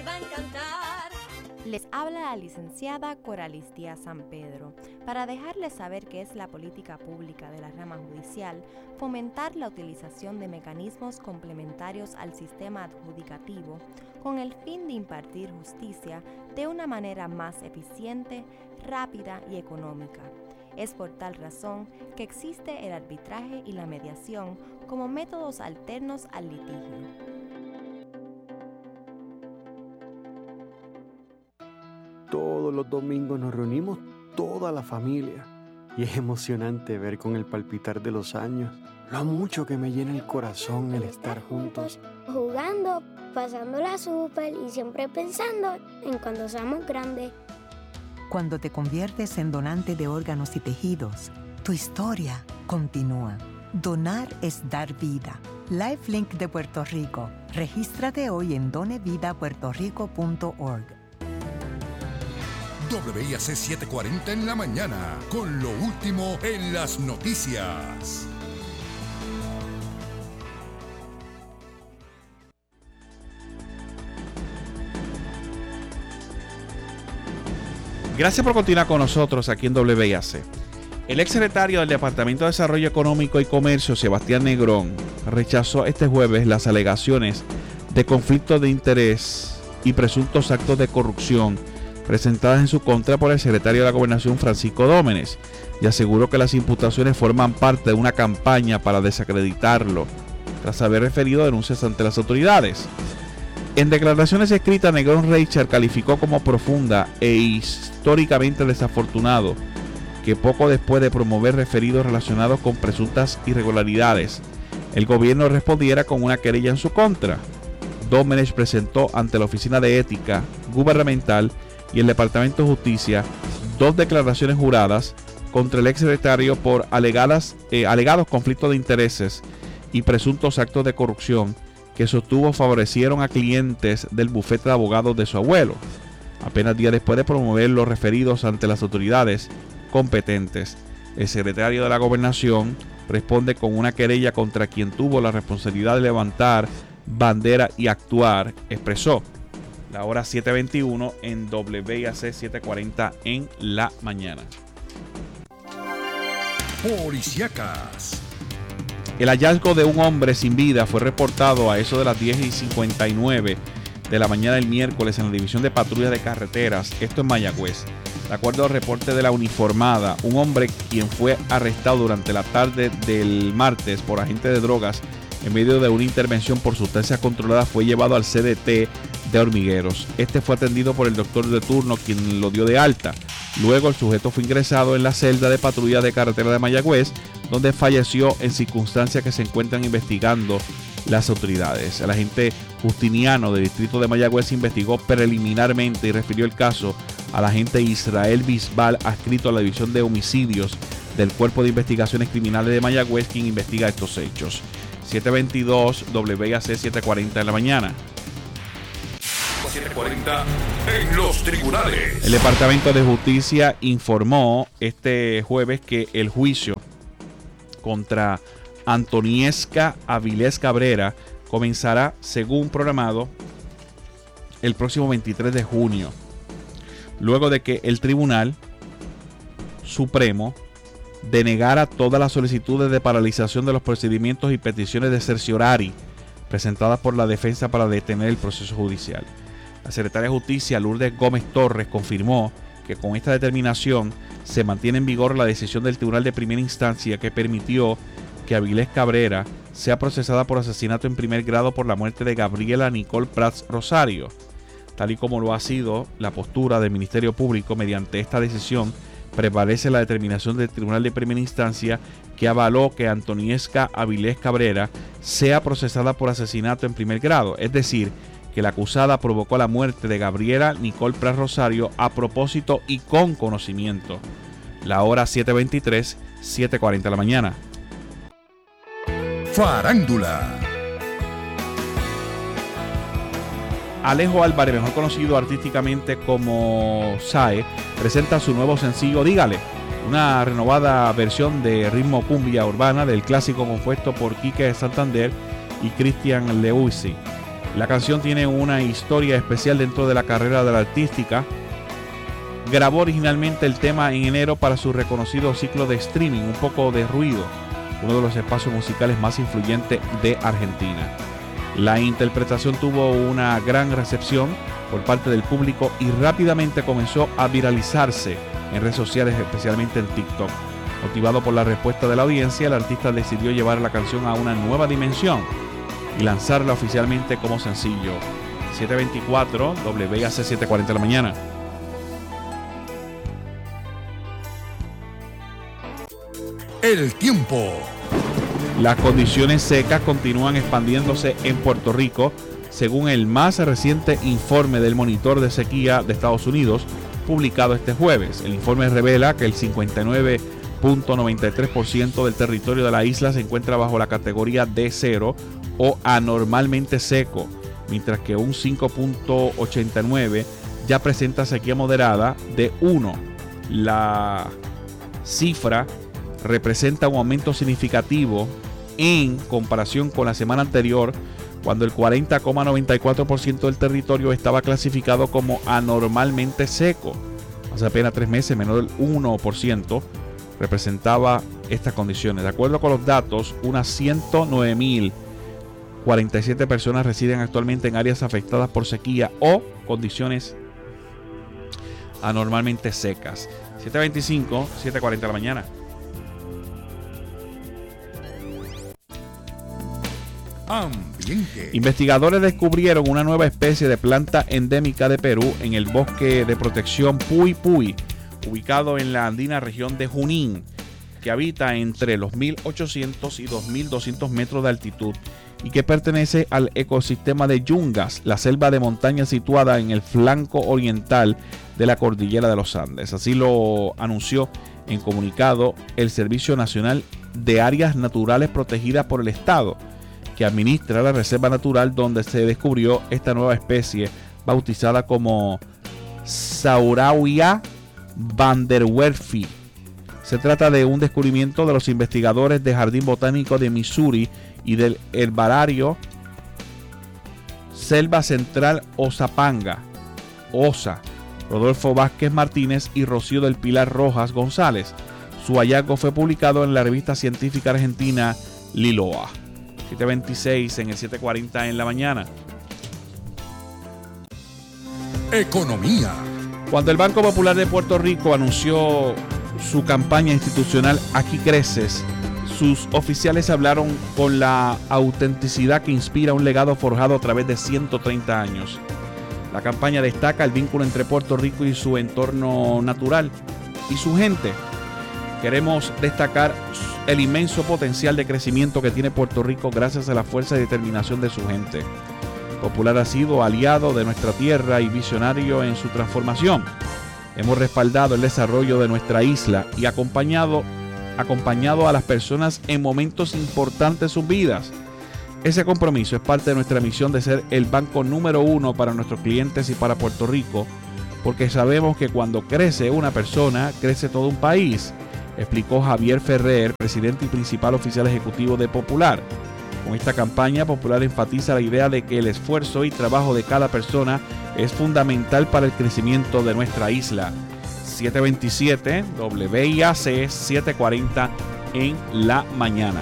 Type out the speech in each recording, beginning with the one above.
Va a encantar. Les habla la licenciada Coralis Díaz San Pedro para dejarles saber qué es la política pública de la rama judicial, fomentar la utilización de mecanismos complementarios al sistema adjudicativo con el fin de impartir justicia de una manera más eficiente, rápida y económica. Es por tal razón que existe el arbitraje y la mediación como métodos alternos al litigio. Todos los domingos nos reunimos toda la familia y es emocionante ver con el palpitar de los años lo mucho que me llena el corazón el estar juntos. Jugando, pasándola súper y siempre pensando en cuando seamos grandes. Cuando te conviertes en donante de órganos y tejidos, tu historia continúa. Donar es dar vida. LifeLink de Puerto Rico. Regístrate hoy en donevidapuertorico.org. WIAC 740 en la mañana, con lo último en las noticias. Gracias por continuar con nosotros aquí en WIAC. El exsecretario del Departamento de Desarrollo Económico y Comercio, Sebastián Negrón, rechazó este jueves las alegaciones de conflicto de interés y presuntos actos de corrupción presentadas en su contra por el secretario de la Gobernación, Francisco Dómenes, y aseguró que las imputaciones forman parte de una campaña para desacreditarlo, tras haber referido denuncias ante las autoridades. En declaraciones escritas, Negrón Reichard calificó como profunda e históricamente desafortunado que poco después de promover referidos relacionados con presuntas irregularidades, el gobierno respondiera con una querella en su contra. Dómenes presentó ante la Oficina de Ética Gubernamental y el Departamento de Justicia 2 declaraciones juradas contra el exsecretario por alegados conflictos de intereses y presuntos actos de corrupción que sostuvo favorecieron a clientes del bufete de abogados de su abuelo, apenas días después de promover los referidos ante las autoridades competentes. El secretario de la Gobernación responde con una querella contra quien tuvo la responsabilidad de levantar bandera y actuar, expresó. La hora 7:21 en WIAC 740 en la mañana. Policíacas. El hallazgo de un hombre sin vida fue reportado a eso de las 10:59 de la mañana del miércoles en la División de Patrullas de Carreteras, esto en Mayagüez. De acuerdo al reporte de la uniformada, un hombre quien fue arrestado durante la tarde del martes por agentes de drogas en medio de una intervención por sustancias controladas fue llevado al CDT de Hormigueros. Este fue atendido por el doctor de turno, quien lo dio de alta. Luego el sujeto fue ingresado en la celda de patrulla de carretera de Mayagüez, donde falleció en circunstancias que se encuentran investigando las autoridades. El agente Justiniano del distrito de Mayagüez investigó preliminarmente y refirió el caso al agente Israel Bisbal, adscrito a la División de Homicidios del Cuerpo de Investigaciones Criminales de Mayagüez, quien investiga estos hechos. 7:22 WIAC 740 en la mañana. 740 en los tribunales. El Departamento de Justicia informó este jueves que el juicio contra Antoniesca Avilés Cabrera comenzará según programado el próximo 23 de junio, luego de que el Tribunal Supremo denegara todas las solicitudes de paralización de los procedimientos y peticiones de certiorari presentadas por la defensa para detener el proceso judicial. La secretaria de Justicia, Lourdes Gómez Torres, confirmó que con esta determinación se mantiene en vigor la decisión del Tribunal de Primera Instancia que permitió que Avilés Cabrera sea procesada por asesinato en primer grado por la muerte de Gabriela Nicole Prats Rosario, tal y como lo ha sido la postura del Ministerio Público. Mediante esta decisión prevalece la determinación del Tribunal de Primera Instancia que avaló que Antoniesca Avilés Cabrera sea procesada por asesinato en primer grado, es decir, que la acusada provocó la muerte de Gabriela Nicole Prats Rosario a propósito y con conocimiento. La hora 7:23, 7:40 de la mañana. Farándula. Alejo Álvarez, mejor conocido artísticamente como Sae, presenta su nuevo sencillo Dígale, una renovada versión de ritmo cumbia urbana del clásico compuesto por Quique Santander y Cristian Leuisi. La canción tiene una historia especial dentro de la carrera de la artística. Grabó originalmente el tema en enero para su reconocido ciclo de streaming, Un poco de ruido, uno de los espacios musicales más influyentes de Argentina. La interpretación tuvo una gran recepción por parte del público y rápidamente comenzó a viralizarse en redes sociales, especialmente en TikTok. Motivado por la respuesta de la audiencia, el artista decidió llevar la canción a una nueva dimensión y lanzarla oficialmente como sencillo. 7:24, WIAC 7:40 de la mañana. El tiempo. Las condiciones secas continúan expandiéndose en Puerto Rico, según el más reciente informe del Monitor de Sequía de Estados Unidos, publicado este jueves. El informe revela que el 59.93% del territorio de la isla se encuentra bajo la categoría D0 o anormalmente seco, mientras que un 5.89% ya presenta sequía moderada de 1. La cifra representa un aumento significativo en comparación con la semana anterior, cuando el 40.94% del territorio estaba clasificado como anormalmente seco. Hace apenas 3 meses, menor del 1% representaba estas condiciones. De acuerdo con los datos, unas 109.047 personas residen actualmente en áreas afectadas por sequía o condiciones anormalmente secas. 7:25, 7:40 de la mañana. Ambiente. Investigadores descubrieron una nueva especie de planta endémica de Perú en el bosque de protección Puy Puy, ubicado en la andina región de Junín, que habita entre los 1.800 y 2.200 metros de altitud y que pertenece al ecosistema de Yungas, la selva de montaña situada en el flanco oriental de la cordillera de los Andes. Así lo anunció en comunicado el Servicio Nacional de Áreas Naturales Protegidas por el Estado, que administra la reserva natural donde se descubrió esta nueva especie, bautizada como Saurauia vanderwerfi. Se trata de un descubrimiento de los investigadores del Jardín Botánico de Missouri y del Herbarario Selva Central Oxapanga, OSA, Rodolfo Vázquez Martínez y Rocío del Pilar Rojas González. Su hallazgo fue publicado en la revista científica argentina Liloa. 7:26 en el 7:40 en la mañana. Economía. Cuando el Banco Popular de Puerto Rico anunció su campaña institucional Aquí Creces, sus oficiales hablaron con la autenticidad que inspira un legado forjado a través de 130 años. La campaña destaca el vínculo entre Puerto Rico y su entorno natural y su gente. Queremos destacar el inmenso potencial de crecimiento que tiene Puerto Rico gracias a la fuerza y determinación de su gente. Popular ha sido aliado de nuestra tierra y visionario en su transformación. Hemos respaldado el desarrollo de nuestra isla y acompañado a las personas en momentos importantes de sus vidas. Ese compromiso es parte de nuestra misión de ser el banco número 1 para nuestros clientes y para Puerto Rico, porque sabemos que cuando crece una persona, crece todo un país, explicó Javier Ferrer, presidente y principal oficial ejecutivo de Popular. Con esta campaña, Popular enfatiza la idea de que el esfuerzo y trabajo de cada persona es fundamental para el crecimiento de nuestra isla. 7:27, WIAC 7:40 en la mañana.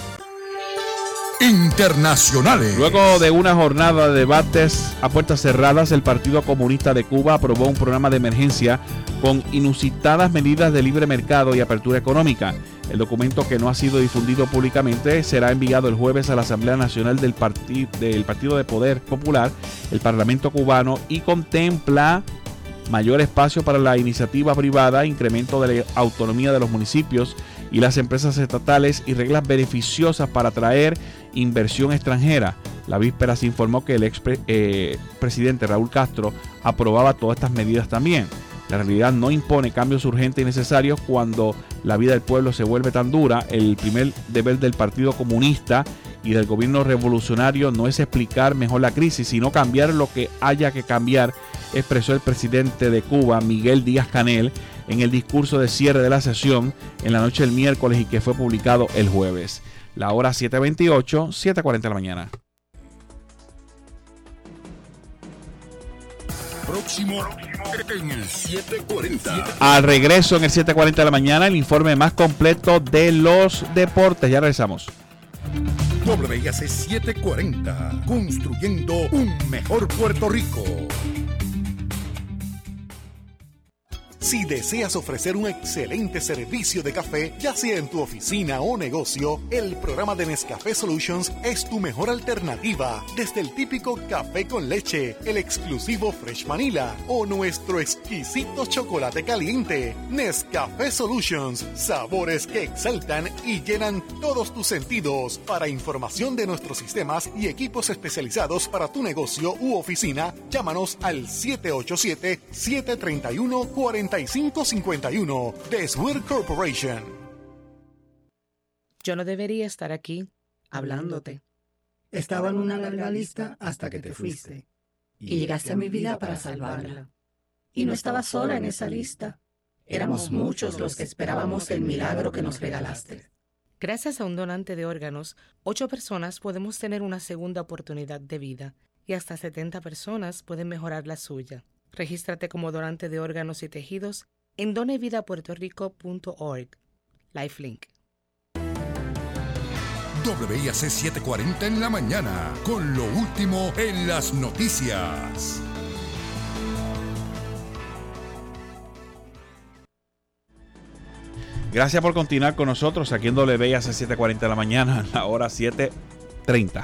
Internacionales. Luego de una jornada de debates a puertas cerradas, el Partido Comunista de Cuba aprobó un programa de emergencia con inusitadas medidas de libre mercado y apertura económica. El documento, que no ha sido difundido públicamente, será enviado el jueves a la Asamblea Nacional del Partido de Poder Popular, el Parlamento cubano, y contempla mayor espacio para la iniciativa privada, incremento de la autonomía de los municipios y las empresas estatales y reglas beneficiosas para atraer inversión extranjera. La víspera se informó que el presidente Raúl Castro aprobaba todas estas medidas también. La realidad no impone cambios urgentes y necesarios cuando la vida del pueblo se vuelve tan dura. El primer deber del Partido Comunista y del gobierno revolucionario no es explicar mejor la crisis, sino cambiar lo que haya que cambiar, expresó el presidente de Cuba, Miguel Díaz-Canel, en el discurso de cierre de la sesión en la noche del miércoles y que fue publicado el jueves. La hora 7:28, 7:40 de la mañana. próximo en el 740. Al regreso en el 7:40 de la mañana, el informe más completo de los deportes. Ya regresamos. WIAC 740, construyendo un mejor Puerto Rico. Si deseas ofrecer un excelente servicio de café, ya sea en tu oficina o negocio, el programa de Nescafé Solutions es tu mejor alternativa. Desde el típico café con leche, el exclusivo Fresh Vanilla o nuestro exquisito chocolate caliente. Nescafé Solutions, sabores que exaltan y llenan todos tus sentidos. Para información de nuestros sistemas y equipos especializados para tu negocio u oficina, llámanos al 787-731-4551 de Swear Corporation. Yo no debería estar aquí hablándote. Estaba en una larga lista hasta que te fuiste. Y llegaste a mi vida para salvarla. Y no estaba sola en esa lista. Éramos muchos los que esperábamos el milagro que nos regalaste. Gracias a un donante de órganos, 8 personas podemos tener una segunda oportunidad de vida y hasta 70 personas pueden mejorar la suya. Regístrate como donante de órganos y tejidos en donevidapuertorico.org. Lifelink. WIAC 740 en la mañana, con lo último en las noticias. Gracias por continuar con nosotros aquí en WIAC 7:40 de la mañana, a la hora 7:30.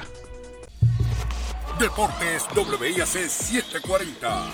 Deportes WIAC 740.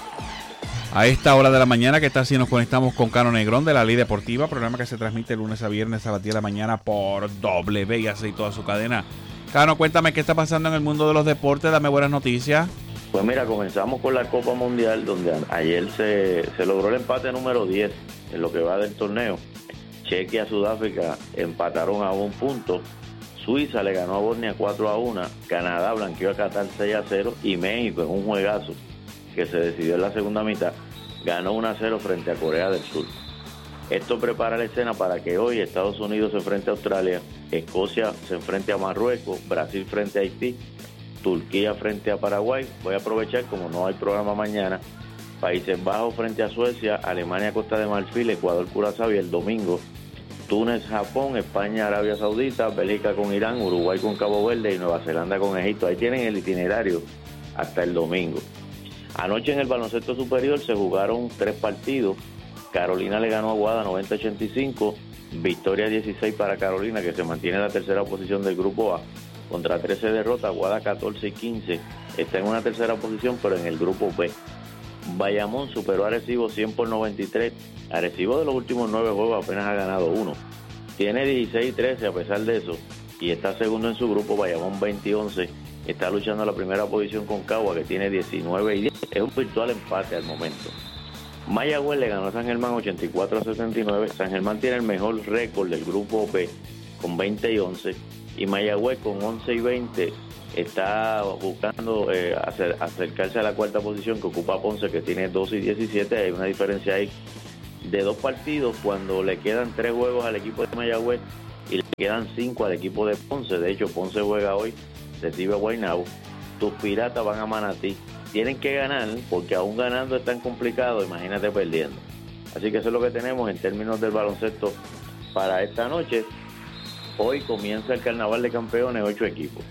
A esta hora de la mañana, ¿qué tal si nos conectamos con Cano Negrón de la Ley Deportiva? Programa que se transmite lunes a viernes a las 10 de la mañana por WIAC y toda su cadena. Cano, cuéntame qué está pasando en el mundo de los deportes, dame buenas noticias. Pues mira, comenzamos con la Copa Mundial, donde ayer se logró el empate número 10 en lo que va del torneo. Chequia y Sudáfrica empataron a 1 punto. Suiza le ganó a Bosnia 4-1. Canadá blanqueó a Qatar 6-0. Y México, en un juegazo que se decidió en la segunda mitad, ganó 1-0 frente a Corea del Sur. Esto prepara la escena para que hoy Estados Unidos se enfrente a Australia, Escocia se enfrente a Marruecos, Brasil frente a Haití, Turquía frente a Paraguay. Voy a aprovechar, como no hay programa mañana, Países Bajos frente a Suecia, Alemania, Costa de Marfil, Ecuador, Curazao, y el domingo Túnez, Japón, España, Arabia Saudita, Bélgica con Irán, Uruguay con Cabo Verde y Nueva Zelanda con Egipto. Ahí tienen el itinerario hasta el domingo. Anoche en el baloncesto superior se jugaron 3 partidos. Carolina le ganó a Aguada 90-85, victoria 16 para Carolina, que se mantiene en la tercera posición del grupo A, contra 13 derrotas. Aguada 14-15, está en una tercera posición, pero en el grupo B. Bayamón superó a Arecibo 100-93. Arecibo, de los últimos 9 juegos apenas ha ganado 1. Tiene 16-13 a pesar de eso, y está segundo en su grupo. Bayamón 20-11. Está luchando a la primera posición con Cagua, que tiene 19-10. Es un virtual empate al momento. Mayagüez le ganó a San Germán 84-69. San Germán tiene el mejor récord del grupo B con 20-11. Y Mayagüez con 11-20 está buscando acercarse a la cuarta posición que ocupa Ponce, que tiene 12-17. Hay una diferencia ahí de 2 partidos cuando le quedan 3 juegos al equipo de Mayagüez y le quedan 5 al equipo de Ponce. De hecho, Ponce juega hoy, recibe a Guaynabo. Tus Piratas van a Manatí. Tienen que ganar, porque aún ganando es tan complicado, imagínate perdiendo. Así que eso es lo que tenemos en términos del baloncesto para esta noche. Hoy comienza el Carnaval de Campeones, 8 equipos.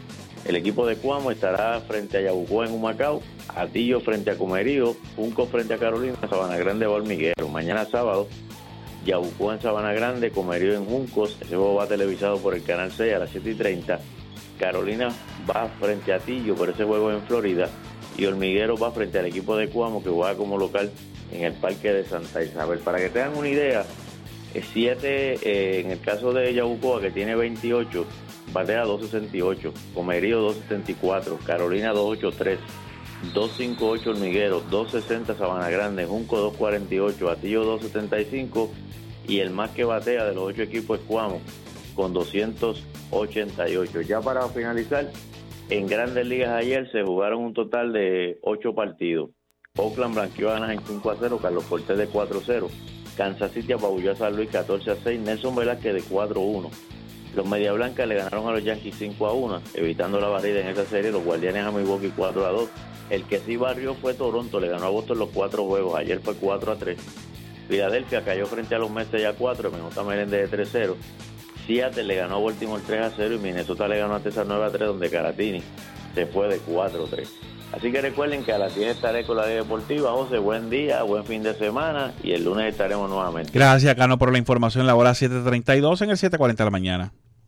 El equipo de Cuamo estará frente a Yabucoa en Humacao, Atillo frente a Comerío, Junco frente a Carolina, Sabana Grande va a Hormiguero. Mañana sábado, Yabucoa en Sabana Grande, Comerío en Juncos. Ese juego va televisado por el Canal 6 a las 7:30. Carolina va frente a Atillo, pero ese juego es en Florida. Y Hormiguero va frente al equipo de Cuamo, que juega como local en el Parque de Santa Isabel. Para que tengan una idea, 7 en el caso de Yabucoa, que tiene 28, batea 2.68, Comerío 2.74, Carolina 2.83, 2.58 Hormiguero, 2.60 Sabana Grande, Junco 2.48, Atillo 2.75 y el más que batea de los 8 equipos es Cuamo con 288. Ya para finalizar, en Grandes Ligas ayer se jugaron un total de 8 partidos. Oakland blanqueó a Anaheim 5-0, Carlos Cortés de 4-0, Kansas City apabulló a San Luis 14-6, Nelson Velázquez de 4-1. Los Media Blancas le ganaron a los Yankees 5-1, evitando la barrida en esa serie. Los Guardianes a Milwaukee 4-2, El que sí barrió fue Toronto, le ganó a Boston los 4 juegos, ayer fue 4-3. Filadelfia cayó frente a los Mets 6-4, Minnesota Merende de 3-0. Seattle le ganó a Baltimore 3-0 y Minnesota le ganó a Texas 9-3, donde Caratini se fue de 4-3. Así que recuerden que a las 10 estaré con la Liga Deportiva. José, buen día, buen fin de semana y el lunes estaremos nuevamente. Gracias, Cano, por la información. La hora 7:32 en el 7:40 de la mañana.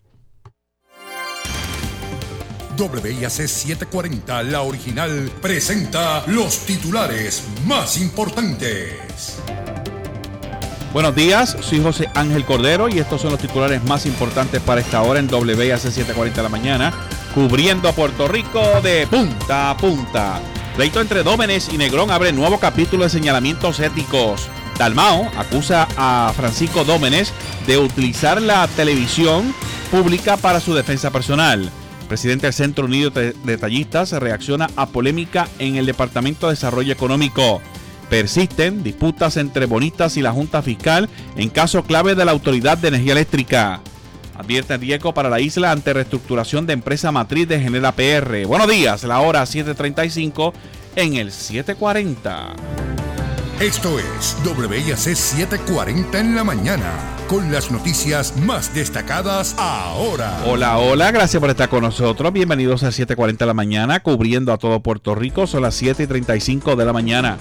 WIAC 740, la original, presenta los titulares más importantes. Buenos días, soy José Ángel Cordero y estos son los titulares más importantes para esta hora en WIAC 740 de la mañana, cubriendo a Puerto Rico de punta a punta. Pleito entre Dómenes y Negrón abre nuevo capítulo de señalamientos éticos. Dalmao acusa a Francisco Dómenes de utilizar la televisión pública para su defensa personal. Presidente del Centro Unido de Detallistas reacciona a polémica en el Departamento de Desarrollo Económico. Persisten disputas entre bonistas y la Junta Fiscal en caso clave de la Autoridad de Energía Eléctrica. Advierte riesgo para la isla ante reestructuración de empresa matriz de Genera PR. Buenos días, la hora 7:35 en el 7:40. Esto es WIAC 740 en la mañana, con las noticias más destacadas ahora. Hola, hola, gracias por estar con nosotros. Bienvenidos a 7:40 de la mañana, cubriendo a todo Puerto Rico. Son las 7:35 de la mañana.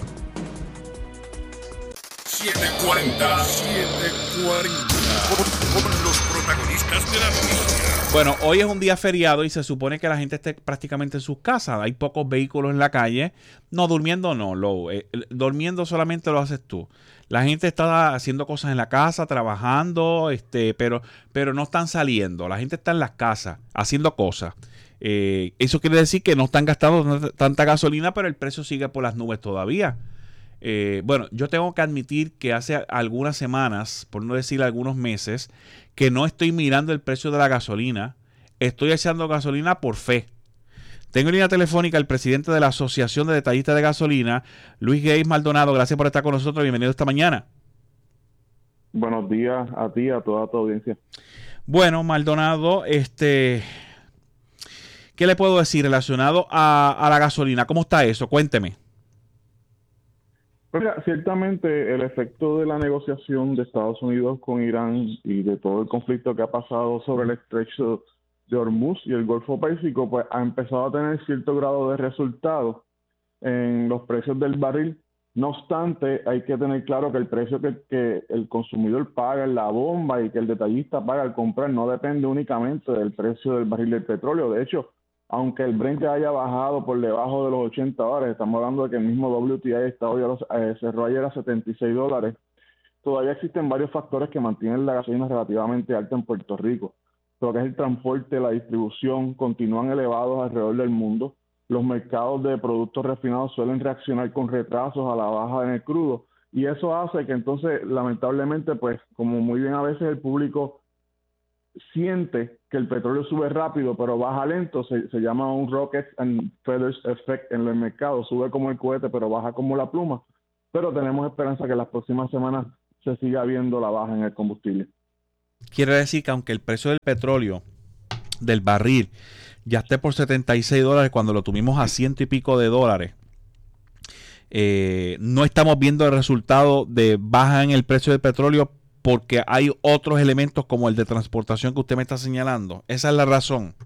740. Con los protagonistas de la noticia. Bueno, hoy es un día feriado y se supone que la gente esté prácticamente en sus casas. Hay pocos vehículos en la calle. No, durmiendo no. Durmiendo solamente lo haces tú. La gente está haciendo cosas en la casa, trabajando, pero no están saliendo. La gente está en las casas haciendo cosas. Eso quiere decir que no están gastando tanta gasolina, pero el precio sigue por las nubes todavía. Bueno, yo tengo que admitir que hace algunas semanas, por no decir algunos meses, que no estoy mirando el precio de la gasolina. Estoy echando gasolina por fe. Tengo en línea telefónica al presidente de la Asociación de Detallistas de Gasolina, Luis Gates Maldonado. Gracias por estar con nosotros. Bienvenido esta mañana. Buenos días a ti y a toda tu audiencia. Bueno, Maldonado, ¿qué le puedo decir relacionado a la gasolina? ¿Cómo está eso? Cuénteme. Mira, ciertamente el efecto de la negociación de Estados Unidos con Irán y de todo el conflicto que ha pasado sobre el estrecho de Hormuz y el Golfo Pérsico, pues ha empezado a tener cierto grado de resultado en los precios del barril. No obstante, hay que tener claro que el precio que el consumidor paga en la bomba y que el detallista paga al comprar no depende únicamente del precio del barril del petróleo. De hecho, aunque el Brent ya haya bajado por debajo de los $80, estamos hablando de que el mismo WTI cerró ayer a $76, todavía existen varios factores que mantienen la gasolina relativamente alta en Puerto Rico. Lo que es el transporte, la distribución, continúan elevados alrededor del mundo. Los mercados de productos refinados suelen reaccionar con retrasos a la baja en el crudo, y eso hace que entonces, lamentablemente, pues como muy bien a veces el público siente que el petróleo sube rápido pero baja lento, se llama un rocket and feathers effect en el mercado, sube como el cohete pero baja como la pluma, pero tenemos esperanza que en las próximas semanas se siga viendo la baja en el combustible. Quiere decir que aunque el precio del petróleo del barril ya esté por $76 cuando lo tuvimos a $100 y pico, no estamos viendo el resultado de baja en el precio del petróleo porque hay otros elementos como el de transportación que usted me está señalando. Esa es la razón.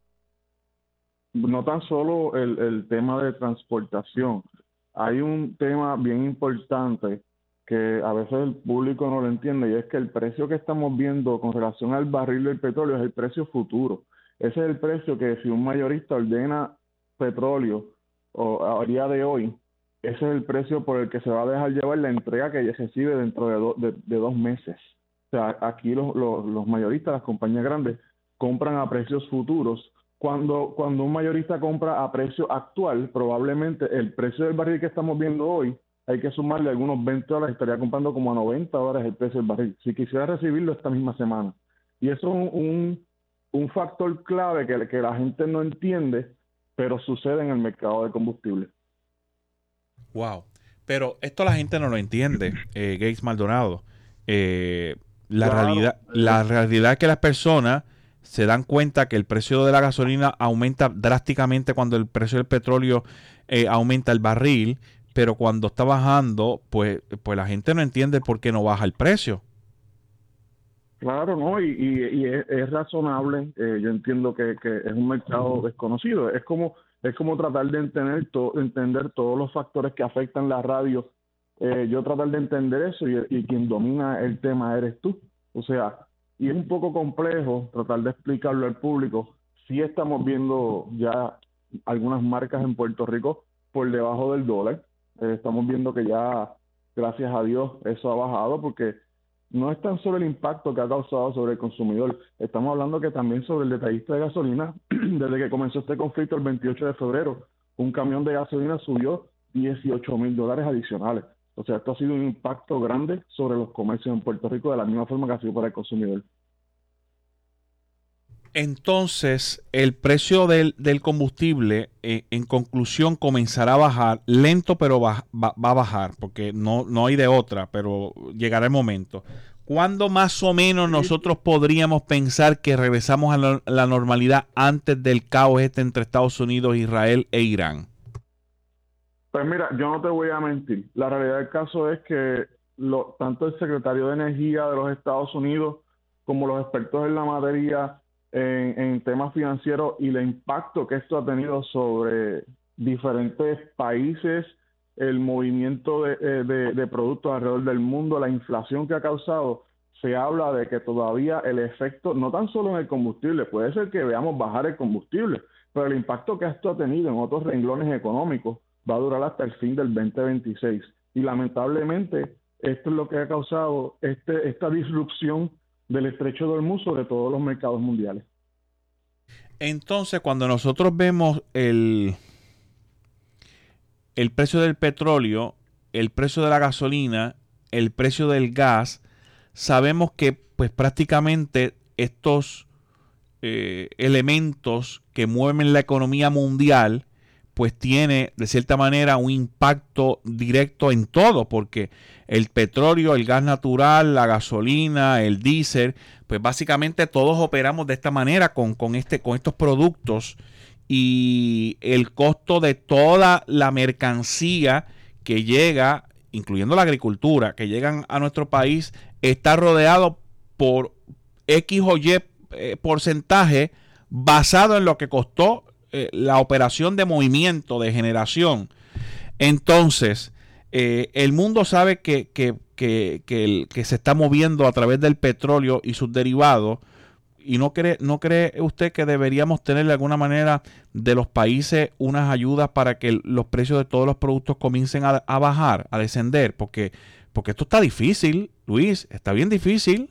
No tan solo el tema de transportación. Hay un tema bien importante que a veces el público no lo entiende, y es que el precio que estamos viendo con relación al barril del petróleo es el precio futuro. Ese es el precio que si un mayorista ordena petróleo a día de hoy, ese es el precio por el que se va a dejar llevar la entrega que recibe dentro de 2 meses. O sea, aquí los mayoristas, las compañías grandes, compran a precios futuros. Cuando un mayorista compra a precio actual, probablemente el precio del barril que estamos viendo hoy, hay que sumarle algunos $20, estaría comprando como a $90 el precio del barril, si quisiera recibirlo esta misma semana. Y eso es un factor clave que la gente no entiende, pero sucede en el mercado de combustible. Wow. Pero esto la gente no lo entiende, Gates Maldonado. La realidad es que las personas se dan cuenta que el precio de la gasolina aumenta drásticamente cuando el precio del petróleo aumenta el barril, pero cuando está bajando, pues la gente no entiende por qué no baja el precio. Claro, ¿no? Y es razonable. Yo entiendo que es un mercado desconocido. Es como tratar de entender todos los factores que afectan la radio. Yo tratar de entender eso y quien domina el tema eres tú. O sea, y es un poco complejo tratar de explicarlo al público. Sí estamos viendo ya algunas marcas en Puerto Rico por debajo del dólar. Estamos viendo que ya, gracias a Dios, eso ha bajado porque no es tan solo el impacto que ha causado sobre el consumidor. Estamos hablando que también sobre el detallista de gasolina. Desde que comenzó este conflicto el 28 de febrero, un camión de gasolina subió $18,000 adicionales. O sea, esto ha sido un impacto grande sobre los comercios en Puerto Rico de la misma forma que ha sido para el consumidor. Entonces, el precio del combustible, en conclusión, comenzará a bajar, lento, pero va a bajar, porque no hay de otra, pero llegará el momento. ¿Cuándo más o menos nosotros podríamos pensar que regresamos a la normalidad antes del caos entre Estados Unidos, Israel e Irán? Pues mira, yo no te voy a mentir. La realidad del caso es que tanto el secretario de Energía de los Estados Unidos como los expertos en la materia en temas financieros y el impacto que esto ha tenido sobre diferentes países, el movimiento de productos alrededor del mundo, la inflación que ha causado, se habla de que todavía el efecto, no tan solo en el combustible, puede ser que veamos bajar el combustible, pero el impacto que esto ha tenido en otros renglones económicos va a durar hasta el fin del 2026. Y lamentablemente esto es lo que ha causado esta disrupción del estrecho de Hormuz sobre todos los mercados mundiales. Entonces, cuando nosotros vemos el precio del petróleo, el precio de la gasolina, el precio del gas, sabemos que pues prácticamente estos elementos que mueven la economía mundial pues tiene de cierta manera un impacto directo en todo, porque el petróleo, el gas natural, la gasolina, el diésel, pues básicamente todos operamos de esta manera con estos productos, y el costo de toda la mercancía que llega, incluyendo la agricultura, que llegan a nuestro país, está rodeado por X o Y porcentaje basado en lo que costó la operación de movimiento, de generación. Entonces, el mundo sabe que se está moviendo a través del petróleo y sus derivados, y ¿no cree usted que deberíamos tener de alguna manera de los países unas ayudas para que los precios de todos los productos comiencen a bajar, a descender? Porque esto está difícil, Luis, está bien difícil.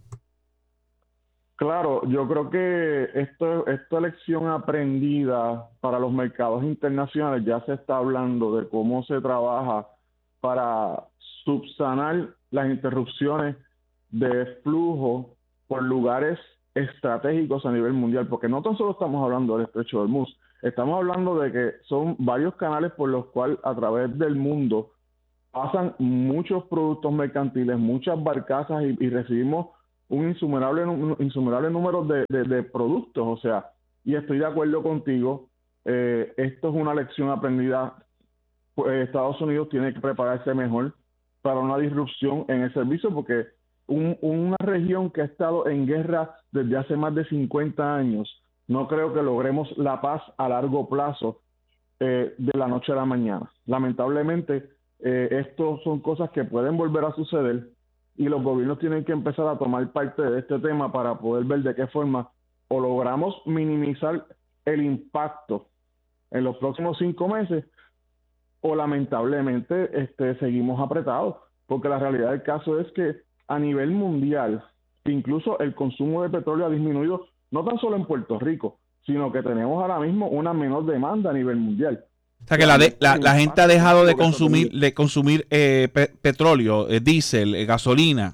Claro, yo creo que esta lección aprendida para los mercados internacionales, ya se está hablando de cómo se trabaja para subsanar las interrupciones de flujo por lugares estratégicos a nivel mundial, porque no tan solo estamos hablando del estrecho de Hormuz, estamos hablando de que son varios canales por los cuales a través del mundo pasan muchos productos mercantiles, muchas barcazas y recibimos un insuperable número de productos. O sea, y estoy de acuerdo contigo, esto es una lección aprendida. Estados Unidos tiene que prepararse mejor para una disrupción en el servicio, porque una región que ha estado en guerra desde hace más de 50 años, no creo que logremos la paz a largo plazo de la noche a la mañana. Lamentablemente, esto son cosas que pueden volver a suceder, y los gobiernos tienen que empezar a tomar parte de este tema para poder ver de qué forma o logramos minimizar el impacto en los próximos 5 meses, o lamentablemente seguimos apretados, porque la realidad del caso es que a nivel mundial, incluso el consumo de petróleo ha disminuido, no tan solo en Puerto Rico, sino que tenemos ahora mismo una menor demanda a nivel mundial. O sea que la gente ha dejado de consumir petróleo, diésel, gasolina.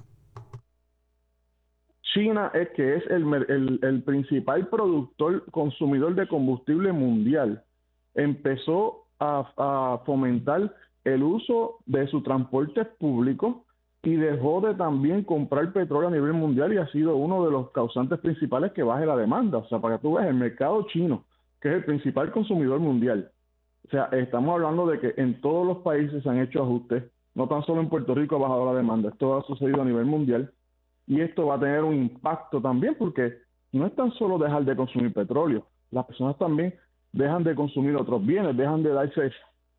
China es el principal consumidor de combustible mundial. Empezó a fomentar el uso de su transporte público y dejó de también comprar petróleo a nivel mundial y ha sido uno de los causantes principales que baje la demanda. O sea, para que tú veas, el mercado chino, que es el principal consumidor mundial. O sea, estamos hablando de que en todos los países se han hecho ajustes, no tan solo en Puerto Rico ha bajado la demanda, esto ha sucedido a nivel mundial y esto va a tener un impacto también porque no es tan solo dejar de consumir petróleo, las personas también dejan de consumir otros bienes, dejan de darse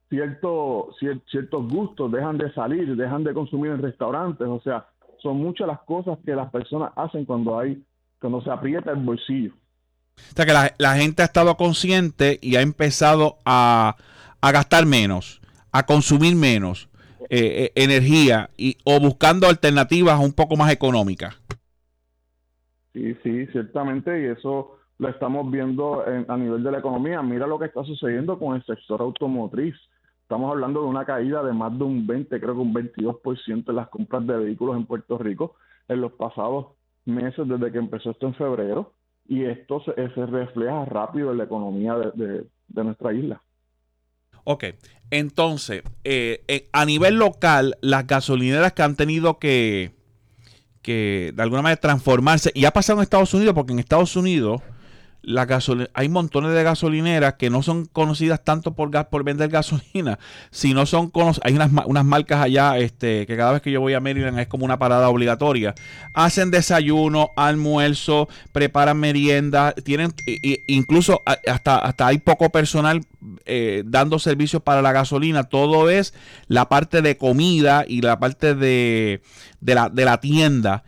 ciertos gustos, dejan de salir, dejan de consumir en restaurantes, o sea, son muchas las cosas que las personas hacen cuando se aprieta el bolsillo. O sea que la gente ha estado consciente y ha empezado a gastar menos, a consumir menos energía o buscando alternativas un poco más económicas. Sí, ciertamente, y eso lo estamos viendo a nivel de la economía. Mira lo que está sucediendo con el sector automotriz. Estamos hablando de una caída de más de un 20, creo que un 22% en las compras de vehículos en Puerto Rico en los pasados meses desde que empezó esto en febrero, y esto se refleja rápido en la economía de nuestra isla. Ok, entonces, a nivel local, las gasolineras que han tenido que de alguna manera transformarse, y ha pasado en Estados Unidos, porque en Estados Unidos hay montones de gasolineras que no son conocidas tanto por vender gasolina, sino hay unas marcas allá que cada vez que yo voy a Maryland es como una parada obligatoria. Hacen desayuno, almuerzo, preparan merienda, tienen incluso hasta hay poco personal dando servicios para la gasolina. Todo es la parte de comida y la parte de la tienda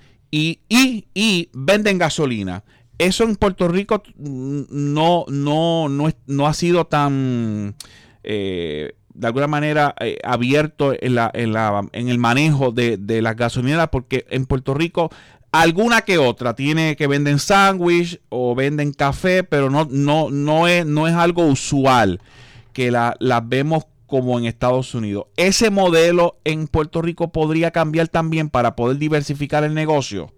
y venden gasolina. Eso en Puerto Rico no ha sido tan de alguna manera abierto en el manejo de las gasolineras, porque en Puerto Rico alguna que otra tiene que venden sándwich o venden café, pero no es algo usual que las vemos como en Estados Unidos. ¿Ese modelo en Puerto Rico podría cambiar también para poder diversificar el negocio?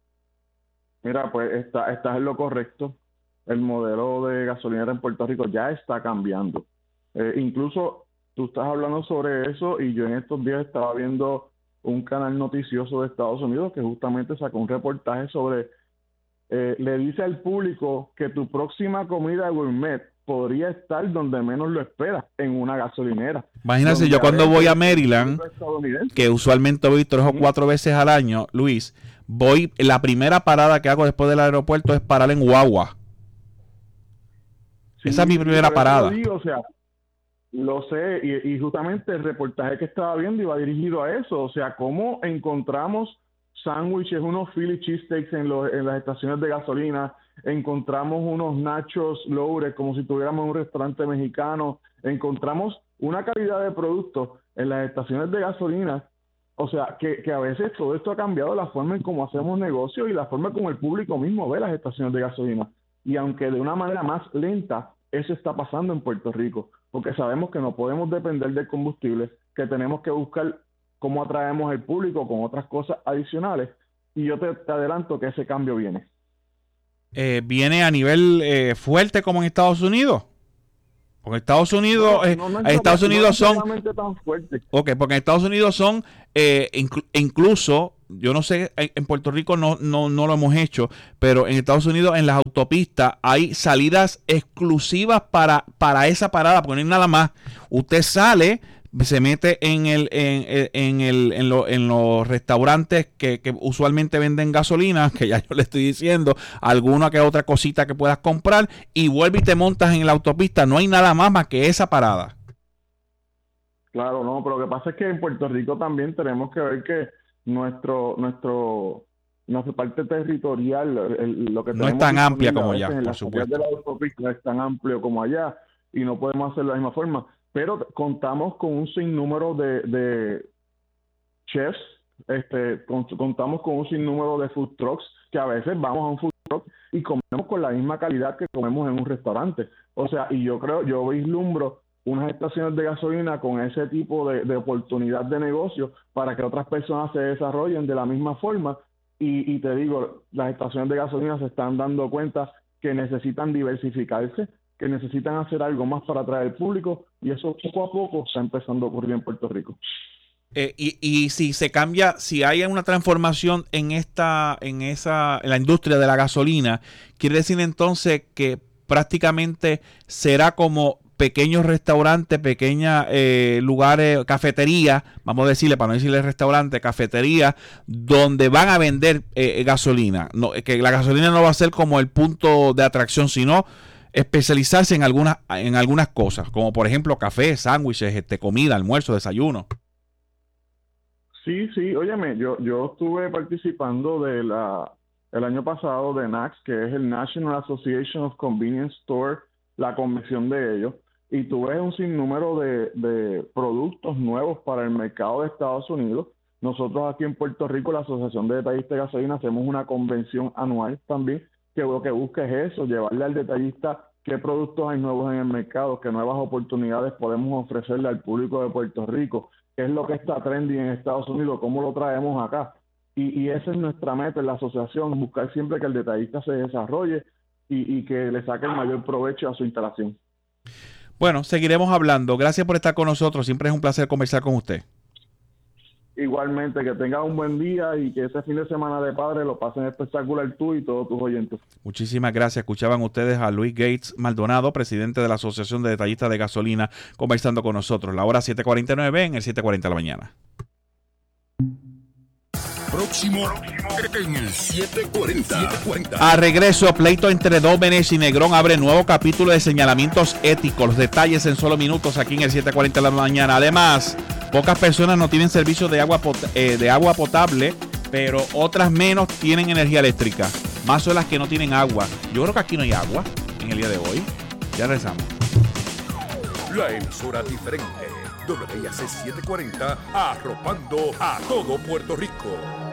Mira, pues estás en lo correcto. El modelo de gasolinera en Puerto Rico ya está cambiando. Incluso tú estás hablando sobre eso y yo en estos días estaba viendo un canal noticioso de Estados Unidos que justamente sacó un reportaje sobre, le dice al público que tu próxima comida gourmet podría estar donde menos lo esperas, en una gasolinera. Imagínate, yo cuando voy a Maryland, que usualmente voy 3 o 4 veces al año, Luis, la primera parada que hago después del aeropuerto es parar en Guagua. Sí, esa es mi primera parada. O sea, lo sé, y justamente el reportaje que estaba viendo iba dirigido a eso, o sea, cómo encontramos sándwiches, unos Philly cheesesteaks en las estaciones de gasolina, encontramos unos nachos Loures como si tuviéramos un restaurante mexicano, encontramos una calidad de productos en las estaciones de gasolina, o sea, que a veces todo esto ha cambiado la forma en cómo hacemos negocio y la forma como el público mismo ve las estaciones de gasolina, y aunque de una manera más lenta, eso está pasando en Puerto Rico, porque sabemos que no podemos depender del combustible, que tenemos que buscar cómo atraemos al público con otras cosas adicionales, y yo te adelanto que ese cambio viene. ¿Viene a nivel fuerte como en Estados Unidos? Porque Estados Unidos, Estados Unidos son tan fuerte. Ok, porque en Estados Unidos son incluso, yo no sé, en Puerto Rico no lo hemos hecho, pero en Estados Unidos en las autopistas hay salidas exclusivas para esa parada, porque no hay nada más. Usted sale, se mete en los restaurantes que usualmente venden gasolina, que ya yo le estoy diciendo, alguna que otra cosita que puedas comprar, y vuelve y te montas en la autopista. No hay nada más que esa parada. Claro, no, pero lo que pasa es que en Puerto Rico también tenemos que ver que nuestra parte territorial, lo que no es tan amplia como allá, por supuesto. De la autopista no es tan amplio como allá y no podemos hacerlo de la misma forma. Pero contamos con un sinnúmero de chefs, contamos con un sinnúmero de food trucks, que a veces vamos a un food truck y comemos con la misma calidad que comemos en un restaurante. O sea, y yo vislumbro unas estaciones de gasolina con ese tipo de oportunidad de negocio para que otras personas se desarrollen de la misma forma. Y te digo, las estaciones de gasolina se están dando cuenta que necesitan diversificarse, que necesitan hacer algo más para atraer al público, y eso poco a poco está empezando a ocurrir en Puerto Rico. Y si se cambia, si hay una transformación en la industria de la gasolina, quiere decir entonces que prácticamente será como pequeños restaurantes, pequeñas lugares, cafeterías, vamos a decirle, para no decirle restaurante, cafetería, donde van a vender gasolina. No, que la gasolina no va a ser como el punto de atracción, sino especializarse en algunas cosas, como por ejemplo café, sándwiches, comida, almuerzo, desayuno. Sí, óyeme, yo estuve participando el año pasado de NACS, que es el National Association of Convenience Store, la convención de ellos, y tú ves un sinnúmero de productos nuevos para el mercado de Estados Unidos. Nosotros aquí en Puerto Rico, la Asociación de Detallistas de Gasolina, hacemos una convención anual también, que lo que busca es eso, llevarle al detallista qué productos hay nuevos en el mercado, qué nuevas oportunidades podemos ofrecerle al público de Puerto Rico, qué es lo que está trendy en Estados Unidos, cómo lo traemos acá. Y esa es nuestra meta en la asociación, buscar siempre que el detallista se desarrolle y que le saque el mayor provecho a su instalación. Bueno, seguiremos hablando. Gracias por estar con nosotros. Siempre es un placer conversar con usted. Igualmente, que tengas un buen día y que ese fin de semana de Padre lo pasen espectacular tú y todos tus oyentes. Muchísimas gracias. Escuchaban ustedes a Luis Gates Maldonado, presidente de la Asociación de Detallistas de Gasolina, conversando con nosotros. La hora 7:49 en el 7:40 de la mañana. Próximo en el 740. A regreso, pleito entre Dómenes y Negrón abre nuevo capítulo de señalamientos éticos. Los detalles en solo minutos aquí en el 7:40 de la mañana. Además, pocas personas no tienen servicio de agua potable, pero otras menos tienen energía eléctrica. Más son las que no tienen agua. Yo creo que aquí no hay agua en el día de hoy. Ya regresamos. La emisora diferente. WIAC 740, arropando a todo Puerto Rico.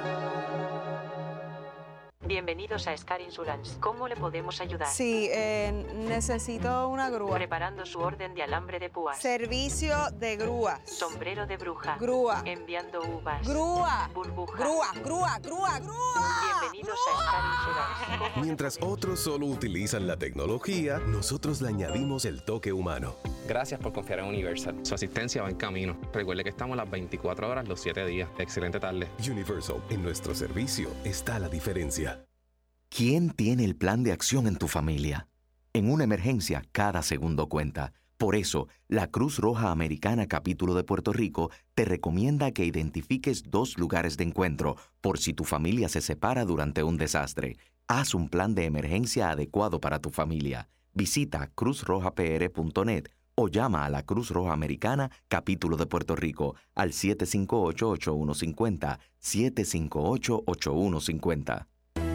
Bienvenidos a Scar Insurance. ¿Cómo le podemos ayudar? Sí, necesito una grúa. Preparando su orden de alambre de púas. Servicio de grúas. Sombrero de bruja. Grúa. Enviando uvas. Grúa. Burbuja. Grúa. Bienvenidos a Scar Insurance. Mientras otros solo utilizan la tecnología, nosotros le añadimos el toque humano. Gracias por confiar en Universal. Su asistencia va en camino. Recuerde que estamos las 24 horas, los 7 días. Excelente tarde. Universal, en nuestro servicio está la diferencia. ¿Quién tiene el plan de acción en tu familia? En una emergencia, cada segundo cuenta. Por eso, la Cruz Roja Americana Capítulo de Puerto Rico te recomienda que identifiques 2 lugares de encuentro por si tu familia se separa durante un desastre. Haz un plan de emergencia adecuado para tu familia. Visita cruzrojapr.net o llama a la Cruz Roja Americana Capítulo de Puerto Rico al 758-8150, 758-8150.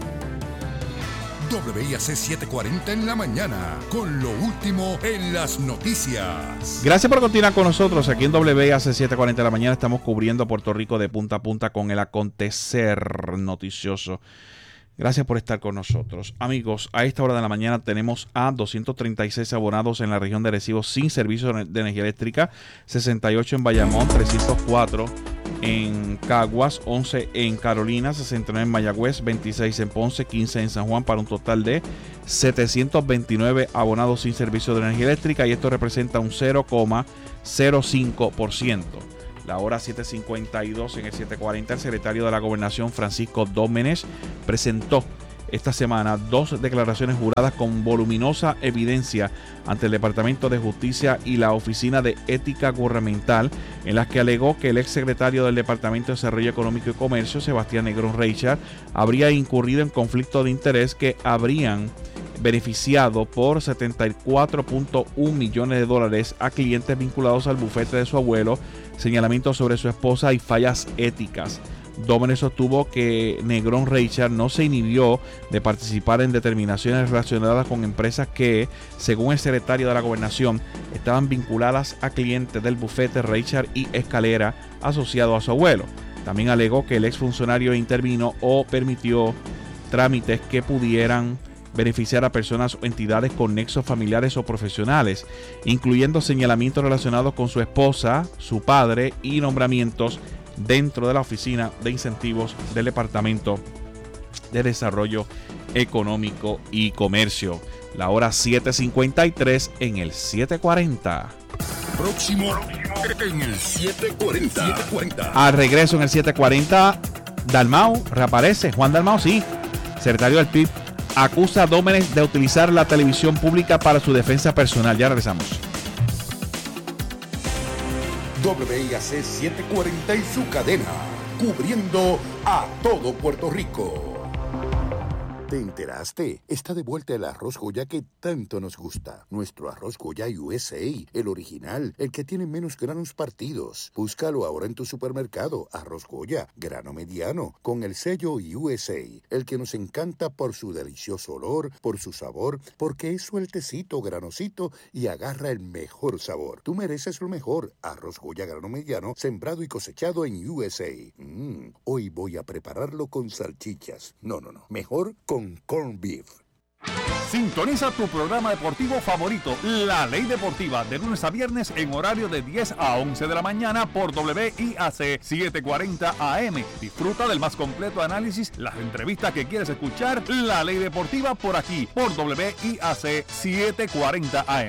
WIAC 740 en la mañana, con lo último en las noticias. Gracias por continuar con nosotros aquí en WIAC 740 en la mañana. Estamos cubriendo Puerto Rico de punta a punta con el acontecer noticioso. Gracias por estar con nosotros. Amigos, a esta hora de la mañana tenemos a 236 abonados en la región de Arecibo sin servicio de energía eléctrica, 68 en Bayamón, 304 en Caguas, 11 en Carolina, 69 en Mayagüez, 26 en Ponce, 15 en San Juan, para un total de 729 abonados sin servicio de energía eléctrica, y esto representa un 0,05%. La hora 7:52 en el 7:40, el secretario de la Gobernación, Francisco Dómenes, presentó esta semana 2 declaraciones juradas con voluminosa evidencia ante el Departamento de Justicia y la Oficina de Ética Gubernamental, en las que alegó que el exsecretario del Departamento de Desarrollo Económico y Comercio, Sebastián Negrón Reichard, habría incurrido en conflicto de interés que habrían beneficiado por $74.1 millones a clientes vinculados al bufete de su abuelo, señalamientos sobre su esposa y fallas éticas. Dómenes sostuvo que Negrón Reichard no se inhibió de participar en determinaciones relacionadas con empresas que, según el secretario de la Gobernación, estaban vinculadas a clientes del bufete Reichard y Escalera asociado a su abuelo. También alegó que el exfuncionario intervino o permitió trámites que pudieran beneficiar a personas o entidades con nexos familiares o profesionales, incluyendo señalamientos relacionados con su esposa, su padre y nombramientos dentro de la Oficina de Incentivos del Departamento de Desarrollo Económico y Comercio. La hora 7:53 en el 7:40. Próximo En el 740. Al regreso en el 740, Dalmau reaparece. Juan Dalmau, sí. Secretario del PIB acusa a Dómenes de utilizar la televisión pública para su defensa personal. Ya regresamos. WIAC 740 y su cadena, cubriendo a todo Puerto Rico. ¿Te enteraste? Está de vuelta el arroz Goya que tanto nos gusta. Nuestro arroz Goya USA, el original, el que tiene menos granos partidos. Búscalo ahora en tu supermercado. Arroz Goya, grano mediano, con el sello USA. El que nos encanta por su delicioso olor, por su sabor, porque es sueltecito, granosito y agarra el mejor sabor. Tú mereces lo mejor. Arroz Goya, grano mediano, sembrado y cosechado en USA. Hoy voy a prepararlo con salchichas. No. Mejor con corned beef. Sintoniza tu programa deportivo favorito, La Ley Deportiva, de lunes a viernes en horario de 10 a 11 de la mañana por WIAC 740 AM. Disfruta del más completo análisis, las entrevistas que quieres escuchar. La Ley Deportiva por aquí, por WIAC 740 AM.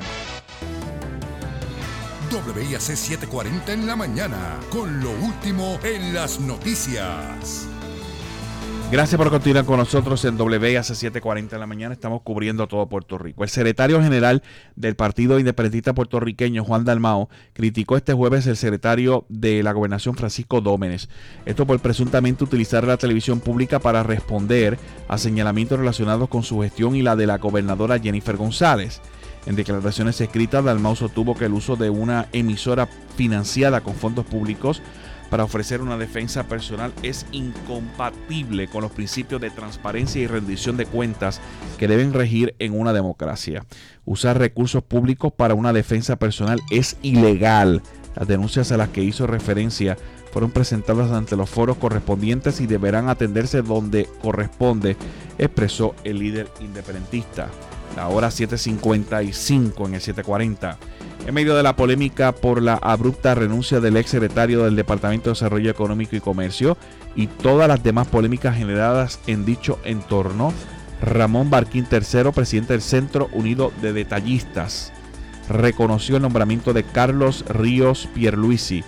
WIAC 740 en la mañana, con lo último en las noticias. Gracias por continuar con nosotros en WIAC 740 en la mañana. Estamos cubriendo todo Puerto Rico. El secretario general del Partido Independentista Puertorriqueño, Juan Dalmau, criticó este jueves el secretario de la Gobernación, Francisco Dómenes. Esto por presuntamente utilizar la televisión pública para responder a señalamientos relacionados con su gestión y la de la gobernadora Jennifer González. En declaraciones escritas, Dalmau sostuvo que el uso de una emisora financiada con fondos públicos para ofrecer una defensa personal es incompatible con los principios de transparencia y rendición de cuentas que deben regir en una democracia. Usar recursos públicos para una defensa personal es ilegal. Las denuncias a las que hizo referencia fueron presentadas ante los foros correspondientes y deberán atenderse donde corresponde, expresó el líder independentista. La hora 7:55 en el 740. En medio de la polémica por la abrupta renuncia del ex secretario del Departamento de Desarrollo Económico y Comercio y todas las demás polémicas generadas en dicho entorno, Ramón Barquín III, presidente del Centro Unido de Detallistas, reconoció el nombramiento de Carlos Ríos Pierluisi,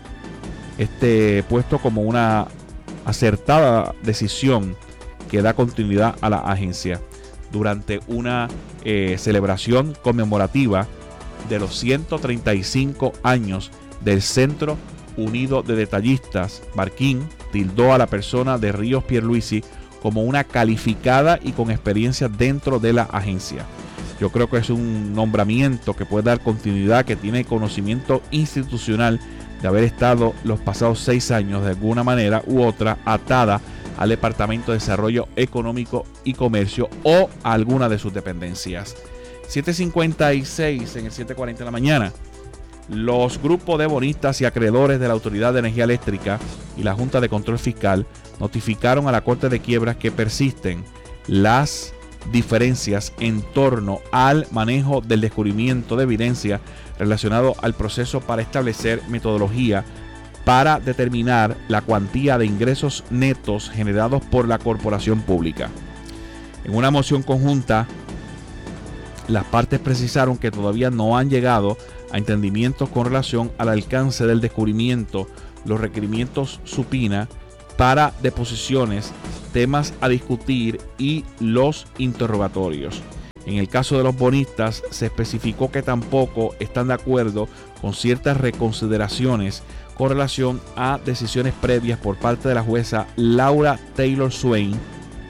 este puesto como una acertada decisión que da continuidad a la agencia. Durante una celebración conmemorativa de los 135 años del Centro Unido de Detallistas, Barquín tildó a la persona de Ríos Pierluisi como una calificada y con experiencia dentro de la agencia. Yo creo que es un nombramiento que puede dar continuidad, que tiene conocimiento institucional de haber estado los pasados 6 años de alguna manera u otra atada al Departamento de Desarrollo Económico y Comercio o a alguna de sus dependencias. 7:56 en el 7:40 de la mañana. Los grupos de bonistas y acreedores de la Autoridad de Energía Eléctrica y la Junta de Control Fiscal notificaron a la Corte de Quiebras que persisten las diferencias en torno al manejo del descubrimiento de evidencia relacionado al proceso para establecer metodología para determinar la cuantía de ingresos netos generados por la corporación pública. En una moción conjunta, las partes precisaron que todavía no han llegado a entendimientos con relación al alcance del descubrimiento, los requerimientos supina para deposiciones, temas a discutir y los interrogatorios. En el caso de los bonistas, se especificó que tampoco están de acuerdo con ciertas reconsideraciones con relación a decisiones previas por parte de la jueza Laura Taylor Swain,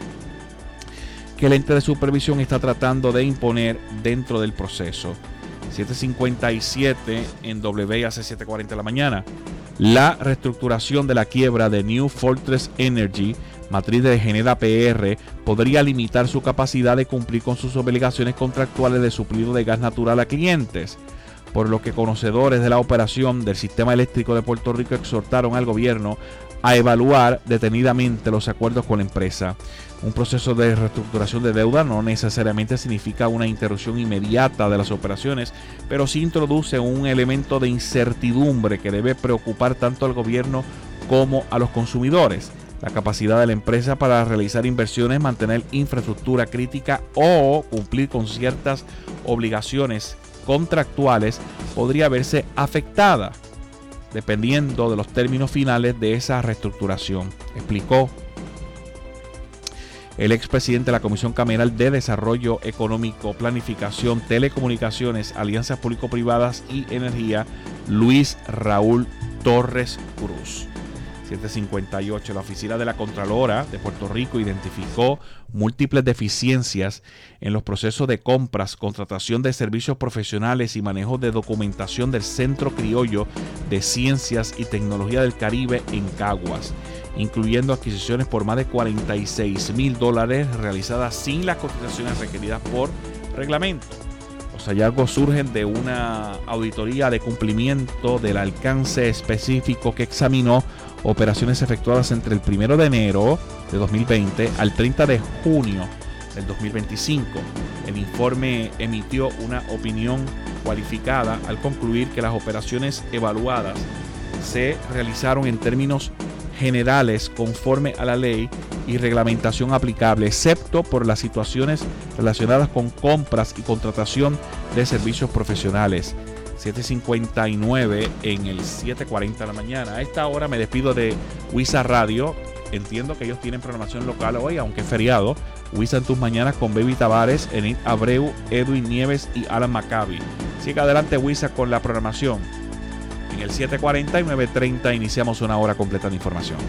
que el ente de supervisión está tratando de imponer dentro del proceso. 7:57 en WIAC 7:40 de la mañana. La reestructuración de la quiebra de New Fortress Energy, matriz de Genera PR, podría limitar su capacidad de cumplir con sus obligaciones contractuales de suplido de gas natural a clientes, por lo que conocedores de la operación del sistema eléctrico de Puerto Rico exhortaron al gobierno a evaluar detenidamente los acuerdos con la empresa. Un proceso de reestructuración de deuda no necesariamente significa una interrupción inmediata de las operaciones, pero sí introduce un elemento de incertidumbre que debe preocupar tanto al gobierno como a los consumidores. La capacidad de la empresa para realizar inversiones, mantener infraestructura crítica o cumplir con ciertas obligaciones contractuales podría verse afectada. dependiendo de los términos finales de esa reestructuración, explicó el expresidente de la Comisión Cameral de Desarrollo Económico, Planificación, Telecomunicaciones, Alianzas Público-Privadas y Energía, Luis Raúl Torres Cruz. 758. La Oficina de la Contralora de Puerto Rico identificó múltiples deficiencias en los procesos de compras, contratación de servicios profesionales y manejo de documentación del Centro Criollo de Ciencias y Tecnología del Caribe en Caguas, incluyendo adquisiciones por más de $46,000 realizadas sin las cotizaciones requeridas por reglamento. Los hallazgos surgen de una auditoría de cumplimiento del alcance específico que examinó operaciones efectuadas entre el 1 de enero de 2020 al 30 de junio del 2025. El informe emitió una opinión cualificada al concluir que las operaciones evaluadas se realizaron en términos generales conforme a la ley y reglamentación aplicable, excepto por las situaciones relacionadas con compras y contratación de servicios profesionales. 7:59 en el 7:40 de la mañana. A esta hora me despido de WISA Radio. Entiendo que ellos tienen programación local hoy, aunque es feriado. WISA en tus mañanas con Baby Tavares, Enid Abreu, Edwin Nieves y Alan Maccabi. Sigue adelante WISA con la programación. En el 7:40 y 9:30 iniciamos una hora completa de información.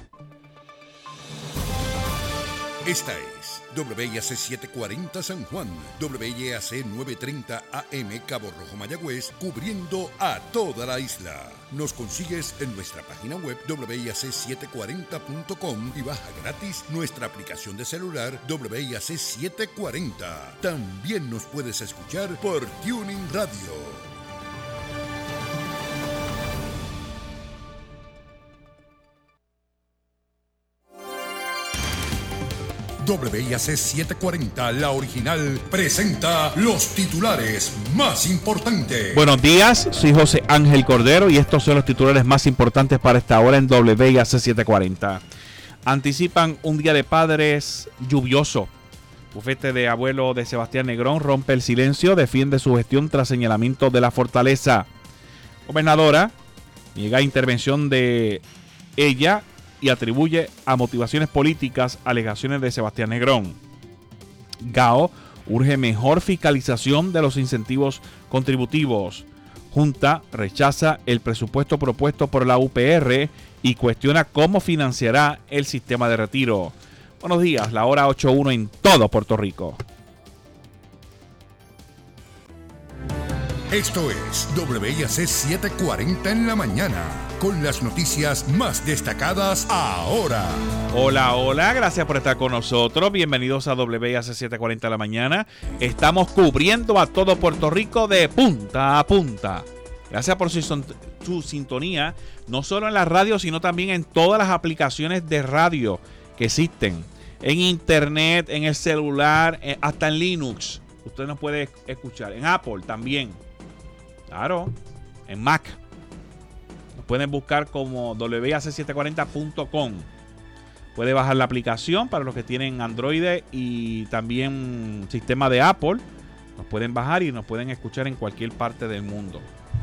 Esta es WIAC 740 San Juan, WIAC 930 AM Cabo Rojo Mayagüez, cubriendo a toda la isla. Nos consigues en nuestra página web WIAC740.com y baja gratis nuestra aplicación de celular WIAC 740. También nos puedes escuchar por Tuning Radio. WIAC 740, la original, presenta los titulares más importantes. Buenos días, soy José Ángel Cordero y estos son los titulares más importantes para esta hora en WIAC 740. Anticipan un día de padres lluvioso. Bufete de abuelo de Sebastián Negrón rompe el silencio, defiende su gestión tras señalamiento de la fortaleza. Gobernadora niega intervención de ella y atribuye a motivaciones políticas alegaciones de Sebastián Negrón. GAO urge mejor fiscalización de los incentivos contributivos. Junta rechaza el presupuesto propuesto por la UPR y cuestiona cómo financiará el sistema de retiro. Buenos días, la hora 8:01 en todo Puerto Rico. Esto es WIAC 740 en la mañana, con las noticias más destacadas ahora. Hola, hola, gracias por estar con nosotros. Bienvenidos a WIAC 740 en la mañana. Estamos cubriendo a todo Puerto Rico de punta a punta. Gracias por su sintonía, no solo en la radio, sino también en todas las aplicaciones de radio que existen. En internet, en el celular, hasta en Linux. Usted nos puede escuchar. En Apple también. Claro, en Mac. Nos pueden buscar como WIAC740.com. Puede bajar la aplicación para los que tienen Android y también sistema de Apple. Nos pueden bajar y nos pueden escuchar en cualquier parte del mundo.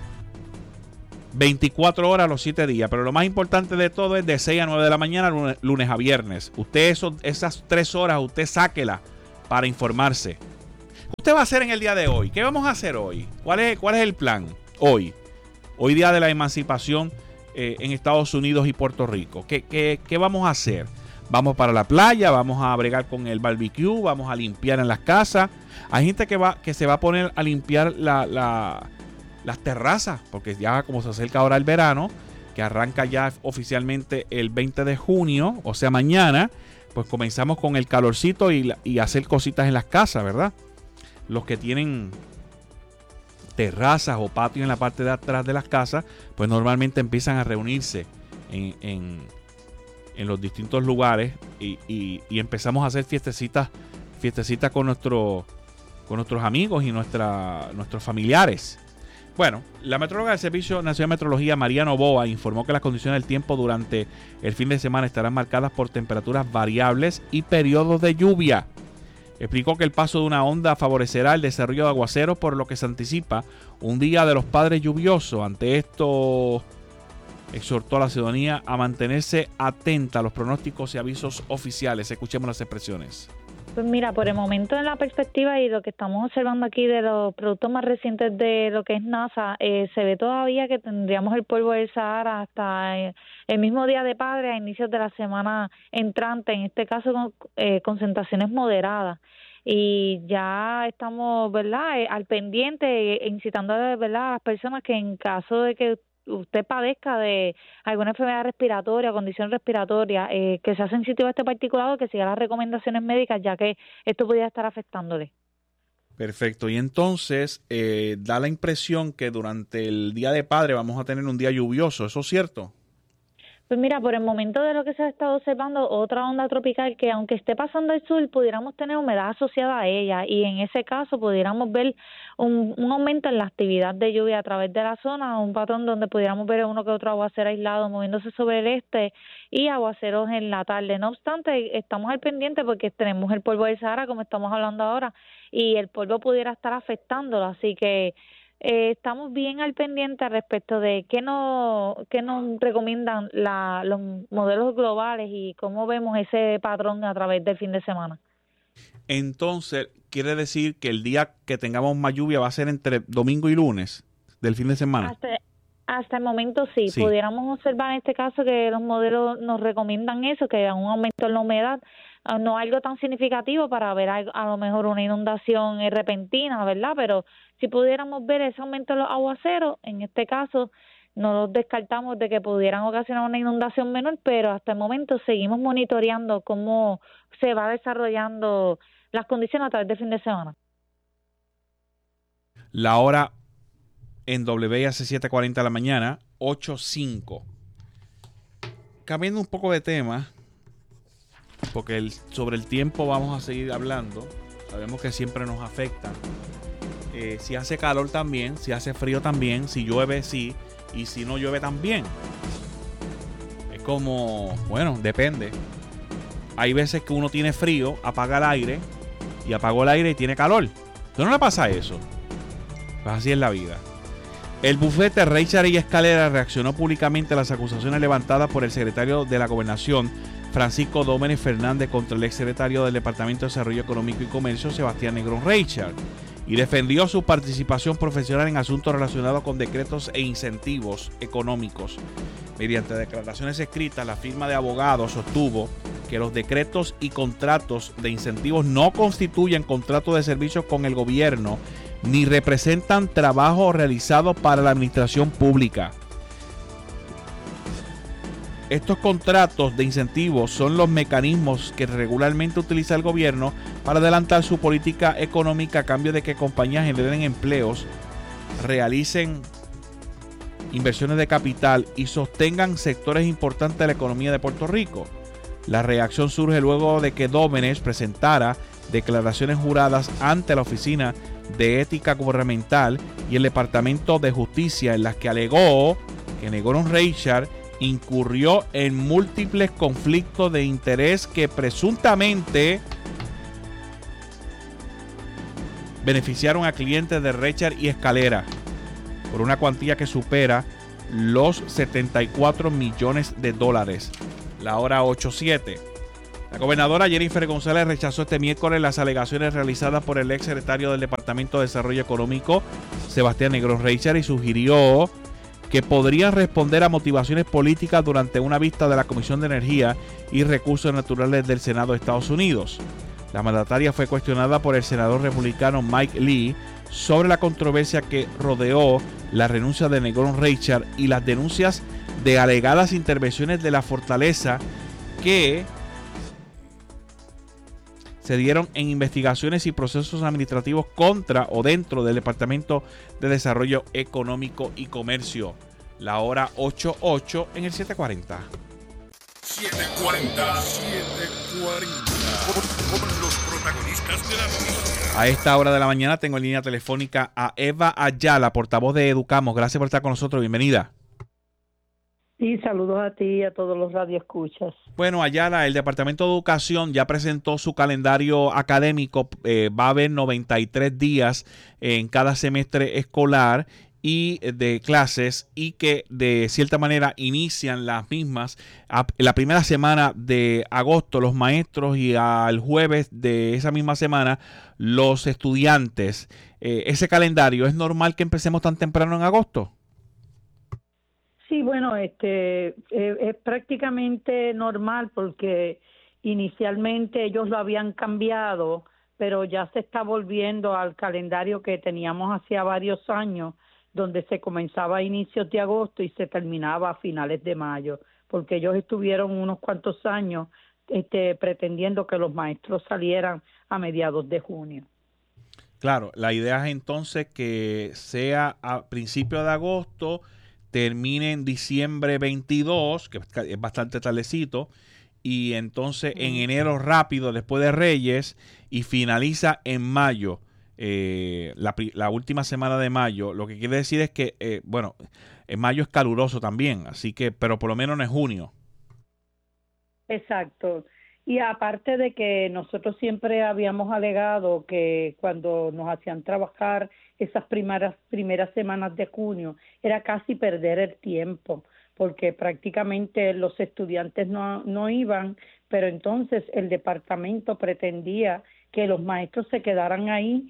24 horas los 7 días. Pero lo más importante de todo es de 6 a 9 de la mañana, lunes a viernes. Usted esas 3 horas, usted sáquela para informarse. ¿Qué usted va a hacer en el día de hoy? ¿Qué vamos a hacer hoy? ¿Cuál es el plan hoy? Hoy día de la emancipación en Estados Unidos y Puerto Rico. ¿Qué vamos a hacer? Vamos para la playa, vamos a bregar con el barbecue, vamos a limpiar en las casas. Hay gente que se va a poner a limpiar las terrazas, porque ya como se acerca ahora el verano, que arranca ya oficialmente el 20 de junio, o sea mañana, pues comenzamos con el calorcito y hacer cositas en las casas, ¿verdad? Los que tienen terrazas o patios en la parte de atrás de las casas, pues normalmente empiezan a reunirse en los distintos lugares y empezamos a hacer fiestecitas con nuestros amigos y nuestros familiares. Bueno, la metróloga del Servicio Nacional de Meteorología, María Novoa, informó que las condiciones del tiempo durante el fin de semana estarán marcadas por temperaturas variables y periodos de lluvia. Explicó que el paso de una onda favorecerá el desarrollo de aguaceros, por lo que se anticipa un día de los padres lluvioso. Ante esto, exhortó a la ciudadanía a mantenerse atenta a los pronósticos y avisos oficiales. Escuchemos las expresiones. Pues mira, por el momento en la perspectiva y lo que estamos observando aquí de los productos más recientes de lo que es NASA, se ve todavía que tendríamos el polvo del Sahara hasta el mismo Día de Padre a inicios de la semana entrante, en este caso con concentraciones moderadas. Y ya estamos, ¿verdad?, al pendiente, incitando, ¿verdad?, a las personas que en caso de que usted padezca de alguna enfermedad respiratoria, condición respiratoria, que sea sensitivo a este particulado, que siga las recomendaciones médicas, ya que esto pudiera estar afectándole. Perfecto. Y entonces da la impresión que durante el Día de Padre vamos a tener un día lluvioso. ¿Eso es cierto? Pues mira, por el momento de lo que se ha estado observando, otra onda tropical que aunque esté pasando al sur, pudiéramos tener humedad asociada a ella y en ese caso pudiéramos ver un aumento en la actividad de lluvia a través de la zona, un patrón donde pudiéramos ver uno que otro aguacero aislado moviéndose sobre el este y aguaceros en la tarde. No obstante, estamos al pendiente porque tenemos el polvo del Sahara, como estamos hablando ahora, y el polvo pudiera estar afectándolo, así que estamos bien al pendiente respecto de qué nos recomiendan los modelos globales y cómo vemos ese patrón a través del fin de semana. Entonces, quiere decir que el día que tengamos más lluvia va a ser entre domingo y lunes del fin de semana. Hasta el momento sí. Pudiéramos observar en este caso que los modelos nos recomiendan eso, que haya un aumento en la humedad, no algo tan significativo para ver a lo mejor una inundación repentina, ¿verdad? Pero si pudiéramos ver ese aumento en los aguaceros, en este caso no los descartamos de que pudieran ocasionar una inundación menor, pero hasta el momento seguimos monitoreando cómo se va desarrollando las condiciones a través del fin de semana. La hora en WIAC 7:40 de la mañana, 8:05. Cambiando un poco de tema, porque sobre el tiempo vamos a seguir hablando. Sabemos que siempre nos afecta. Si hace calor también, si hace frío también, si llueve sí, y si no llueve también. Es como, bueno, depende. Hay veces que uno tiene frío, apaga el aire, y apagó el aire y tiene calor. ¿No le pasa eso? Pues así es la vida. El bufete Reichard y Escalera reaccionó públicamente a las acusaciones levantadas por el secretario de la Gobernación, Francisco Dómenes Fernández, contra el exsecretario del Departamento de Desarrollo Económico y Comercio, Sebastián Negrón Reichard, y defendió su participación profesional en asuntos relacionados con decretos e incentivos económicos. Mediante declaraciones escritas, la firma de abogados sostuvo que los decretos y contratos de incentivos no constituyen contratos de servicios con el gobierno ni representan trabajo realizado para la administración pública. Estos contratos de incentivos son los mecanismos que regularmente utiliza el gobierno para adelantar su política económica a cambio de que compañías generen empleos, realicen inversiones de capital y sostengan sectores importantes de la economía de Puerto Rico. La reacción surge luego de que Dómenes presentara declaraciones juradas ante la Oficina de Ética Gubernamental y el Departamento de Justicia, en las que alegó que Negrón Reichard incurrió en múltiples conflictos de interés que presuntamente beneficiaron a clientes de Reichard y Escalera por una cuantía que supera los $74 millones. La hora 8:07. La gobernadora Jennifer González rechazó este miércoles las alegaciones realizadas por el ex secretario del Departamento de Desarrollo Económico, Sebastián Negrón Reichard, y sugirió que podrían responder a motivaciones políticas durante una vista de la Comisión de Energía y Recursos Naturales del Senado de Estados Unidos. La mandataria fue cuestionada por el senador republicano Mike Lee sobre la controversia que rodeó la renuncia de Negrón Reichard y las denuncias de alegadas intervenciones de la fortaleza que se dieron en investigaciones y procesos administrativos contra o dentro del Departamento de Desarrollo Económico y Comercio. La hora 8:08 en el 740. 740. Con los protagonistas de la noticia. A esta hora de la mañana tengo en línea telefónica a Eva Ayala, portavoz de Educamos. Gracias por estar con nosotros. Bienvenida. Sí, saludos a ti y a todos los radioescuchas. Bueno, Ayala, el Departamento de Educación ya presentó su calendario académico. Va a haber 93 días en cada semestre escolar y de clases, y que de cierta manera inician las mismas la primera semana de agosto los maestros y al jueves de esa misma semana los estudiantes. Ese calendario, ¿es normal que empecemos tan temprano en agosto? Sí, bueno, es prácticamente normal porque inicialmente ellos lo habían cambiado, pero ya se está volviendo al calendario que teníamos hacía varios años, donde se comenzaba a inicios de agosto y se terminaba a finales de mayo, porque ellos estuvieron unos cuantos años pretendiendo que los maestros salieran a mediados de junio. Claro, la idea es entonces que sea a principios de agosto, termine en diciembre 22, que es bastante tardecito, y entonces en enero rápido, después de Reyes, y finaliza en mayo, la última semana de mayo. Lo que quiere decir es que, en mayo es caluroso también, así que, pero por lo menos no es junio. Exacto. Y aparte de que nosotros siempre habíamos alegado que cuando nos hacían trabajar esas primeras semanas de junio, era casi perder el tiempo, porque prácticamente los estudiantes no iban, pero entonces el departamento pretendía que los maestros se quedaran ahí,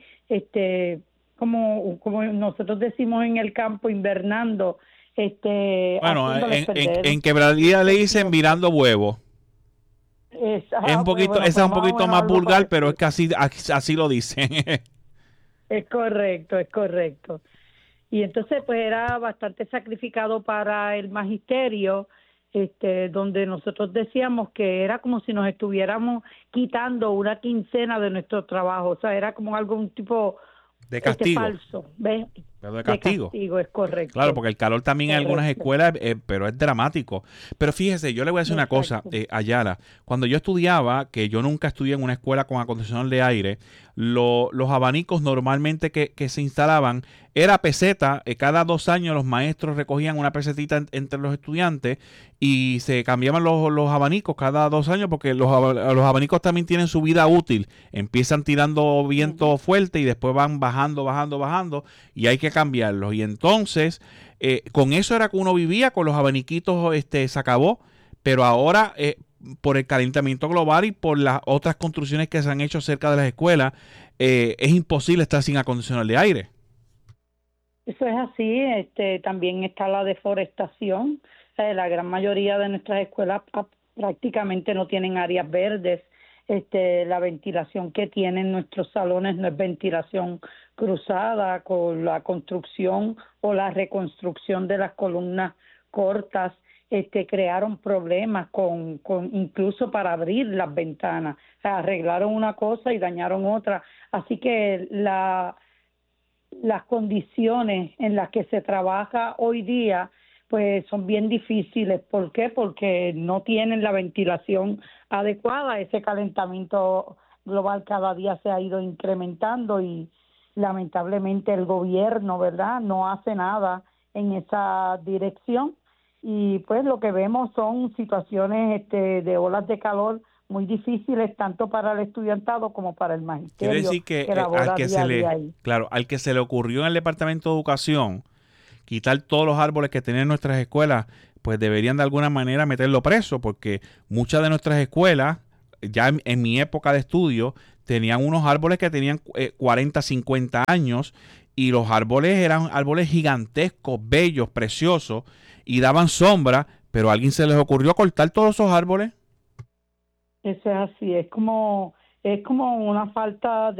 como nosotros decimos en el campo, invernando. Bueno, en Quebradilla le dicen mirando huevos. Es un poquito más vulgar, pero es que así lo dicen. Es correcto. Y entonces pues era bastante sacrificado para el magisterio, donde nosotros decíamos que era como si nos estuviéramos quitando una quincena de nuestro trabajo, o sea, era como algo, un tipo de castigo. Falso, ¿ves? Pero de castigo. Es correcto. Claro, porque el calor también en algunas escuelas, pero es dramático. Pero fíjese, yo le voy a decir una cosa, Ayala. Cuando yo estudiaba, que yo nunca estudié en una escuela con acondicionador de aire, los abanicos normalmente que se instalaban era peseta. Cada 2 años los maestros recogían una pesetita entre los estudiantes y se cambiaban los abanicos cada 2 años, porque los abanicos también tienen su vida útil. Empiezan tirando viento fuerte y después van bajando y hay que cambiarlos. Y entonces con eso era que uno vivía, con los abaniquitos se acabó, pero ahora por el calentamiento global y por las otras construcciones que se han hecho cerca de las escuelas, es imposible estar sin acondicionador de aire. Eso es así. También está la deforestación. La gran mayoría de nuestras escuelas prácticamente no tienen áreas verdes. La ventilación que tienen nuestros salones no es ventilación cruzada. Con la construcción o la reconstrucción de las columnas cortas, crearon problemas con incluso para abrir las ventanas. O sea, arreglaron una cosa y dañaron otra. Así que las condiciones en las que se trabaja hoy día pues son bien difíciles. ¿Por qué? Porque no tienen la ventilación adecuada. Ese calentamiento global cada día se ha ido incrementando y lamentablemente el gobierno, ¿verdad?, no hace nada en esa dirección. Y pues lo que vemos son situaciones de olas de calor muy difíciles tanto para el estudiantado como para el magisterio. Quiere decir que al que se le ocurrió en el Departamento de Educación quitar todos los árboles que tenían nuestras escuelas, pues deberían de alguna manera meterlo preso, porque muchas de nuestras escuelas, ya en mi época de estudio, tenían unos árboles que tenían 40, 50 años, y los árboles eran árboles gigantescos, bellos, preciosos, y daban sombra, pero a alguien se les ocurrió cortar todos esos árboles. Eso es así, es como una falta de